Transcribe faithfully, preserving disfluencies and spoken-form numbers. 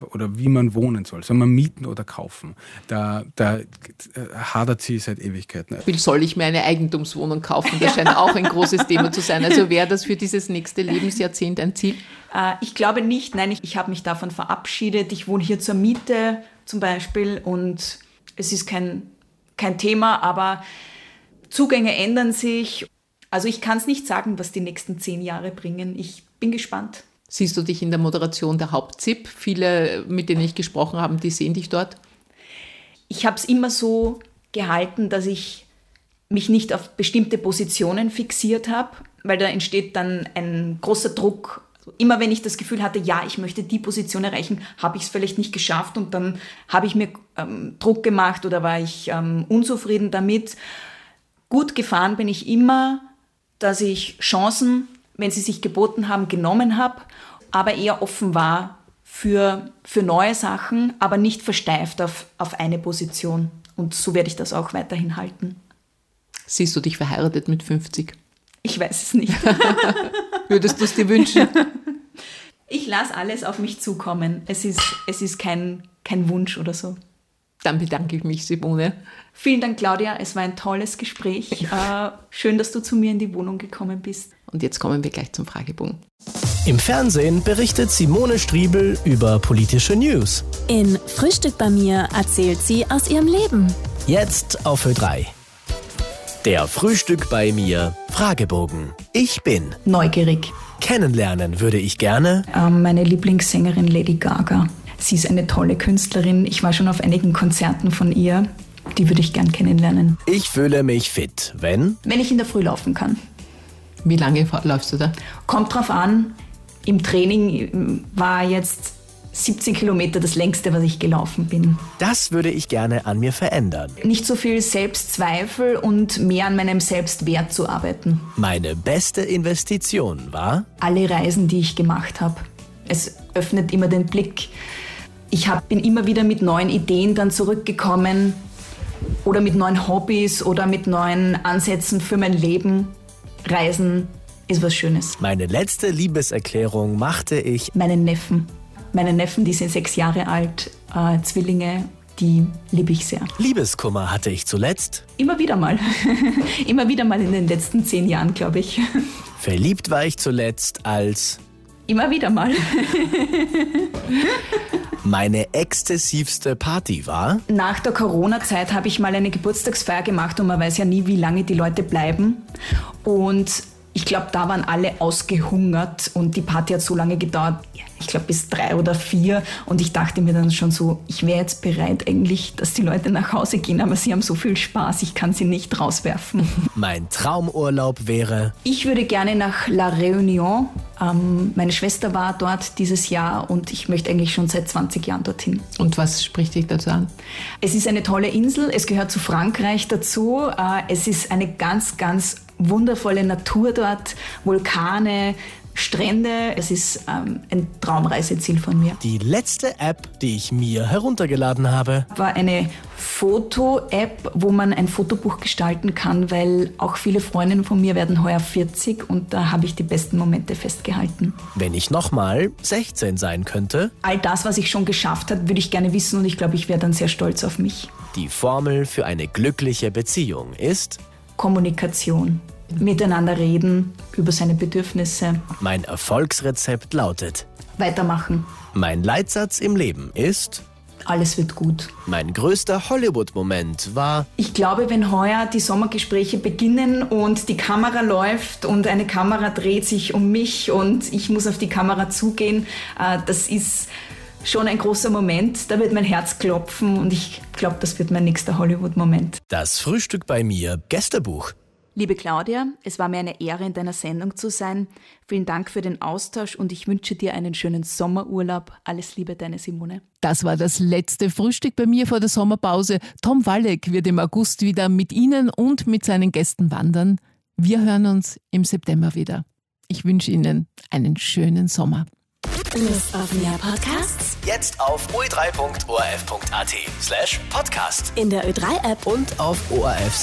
oder, oder wie man wohnen soll. Soll man mieten oder kaufen? Da, da hadert sie seit Ewigkeiten. Wie soll ich mir eine Eigentumswohnung kaufen? Das scheint auch ein großes Thema zu sein. Also wäre das für dieses nächste Lebensjahrzehnt ein Ziel? Äh, ich glaube nicht. Nein, ich, ich habe mich davon verabschiedet. Ich wohne hier zur Miete zum Beispiel und es ist kein, kein Thema, aber Zugänge ändern sich. Also ich kann es nicht sagen, was die nächsten zehn Jahre bringen. Ich bin gespannt. Siehst du dich in der Moderation der Haupt-Z I P? Viele, mit denen ich gesprochen habe, die sehen dich dort. Ich habe es immer so gehalten, dass ich mich nicht auf bestimmte Positionen fixiert habe, weil da entsteht dann ein großer Druck. Immer wenn ich das Gefühl hatte, ja, ich möchte die Position erreichen, habe ich es vielleicht nicht geschafft und dann habe ich mir ähm, Druck gemacht oder war ich ähm, unzufrieden damit. Gut gefahren bin ich immer, dass ich Chancen, wenn sie sich geboten haben, genommen habe, aber eher offen war für, für neue Sachen, aber nicht versteift auf, auf eine Position. Und so werde ich das auch weiterhin halten. Siehst du dich verheiratet mit fünfzig? Ich weiß es nicht. Würdest du es dir wünschen? Ich lasse alles auf mich zukommen. Es ist, es ist kein, kein Wunsch oder so. Dann bedanke ich mich, Simone. Vielen Dank, Claudia. Es war ein tolles Gespräch. Äh, schön, dass du zu mir in die Wohnung gekommen bist. Und jetzt kommen wir gleich zum Fragebogen. Im Fernsehen berichtet Simone Striebel über politische News. In Frühstück bei mir erzählt sie aus ihrem Leben. Jetzt auf Ö drei. Der Frühstück bei mir Fragebogen. Ich bin Neugierig. Kennenlernen würde ich gerne Ähm, meine Lieblingssängerin Lady Gaga. Sie ist eine tolle Künstlerin. Ich war schon auf einigen Konzerten von ihr. Die würde ich gern kennenlernen. Ich fühle mich fit, wenn Wenn ich in der Früh laufen kann. Wie lange läufst du da? Kommt drauf an. Im Training war jetzt siebzehn Kilometer das längste, was ich gelaufen bin. Das würde ich gerne an mir verändern. Nicht so viel Selbstzweifel und mehr an meinem Selbstwert zu arbeiten. Meine beste Investition war Alle Reisen, die ich gemacht habe. Es öffnet immer den Blick. Ich hab, bin immer wieder mit neuen Ideen dann zurückgekommen oder mit neuen Hobbys oder mit neuen Ansätzen für mein Leben. Reisen ist was Schönes. Meine letzte Liebeserklärung machte ich Meinen Neffen. Meine Neffen, die sind sechs Jahre alt, äh, Zwillinge, die liebe ich sehr. Liebeskummer hatte ich zuletzt. Immer wieder mal. Immer wieder mal in den letzten zehn Jahren, glaube ich. Verliebt war ich zuletzt als Immer wieder mal. meine exzessivste Party war Nach der Corona-Zeit habe ich mal eine Geburtstagsfeier gemacht und man weiß ja nie, wie lange die Leute bleiben. Und ich glaube, da waren alle ausgehungert und die Party hat so lange gedauert, ich glaube bis drei oder vier. Und ich dachte mir dann schon so, ich wäre jetzt bereit eigentlich, dass die Leute nach Hause gehen, aber sie haben so viel Spaß, ich kann sie nicht rauswerfen. mein Traumurlaub wäre Ich würde gerne nach La Réunion. Ähm, meine Schwester war dort dieses Jahr und ich möchte eigentlich schon seit zwanzig Jahren dorthin. Und was spricht dich dazu an? Es ist eine tolle Insel, es gehört zu Frankreich dazu. Äh, es ist eine ganz, ganz wundervolle Natur dort, Vulkane, Strände. Es ist ähm, ein Traumreiseziel von mir. die letzte App, die ich mir heruntergeladen habe. War eine Foto-App, wo man ein Fotobuch gestalten kann, weil auch viele Freundinnen von mir werden heuer vierzig und da habe ich die besten Momente festgehalten. Wenn ich nochmal sechzehn sein könnte, All das, was ich schon geschafft habe, würde ich gerne wissen und ich glaube, ich wäre dann sehr stolz auf mich. die Formel für eine glückliche Beziehung ist Kommunikation. Miteinander reden über seine Bedürfnisse. mein Erfolgsrezept lautet. Weitermachen. Mein Leitsatz im Leben ist Alles wird gut. mein größter Hollywood-Moment war Ich glaube, wenn heuer die Sommergespräche beginnen und die Kamera läuft und eine Kamera dreht sich um mich und ich muss auf die Kamera zugehen, äh, das ist schon ein großer Moment. Da wird mein Herz klopfen und ich glaube, das wird mein nächster Hollywood-Moment. das Frühstück bei mir Gästebuch. Liebe Claudia, es war mir eine Ehre, in deiner Sendung zu sein. Vielen Dank für den Austausch und ich wünsche dir einen schönen Sommerurlaub. Alles Liebe, deine Simone. Das war das letzte Frühstück bei mir vor der Sommerpause. Tom Walleck wird im August wieder mit Ihnen und mit seinen Gästen wandern. Wir hören uns im September wieder. Ich wünsche Ihnen einen schönen Sommer. Lust auf mehr Podcasts? Jetzt auf o drei punkt o r f punkt a t slash podcast In der Ö drei App und auf O R F